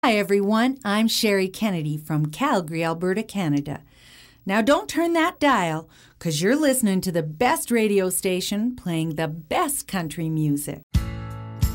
Hi, everyone. I'm Sherry Kennedy from Calgary, Alberta, Canada. Now, don't turn that dial, because you're listening to the best radio station playing the best country music.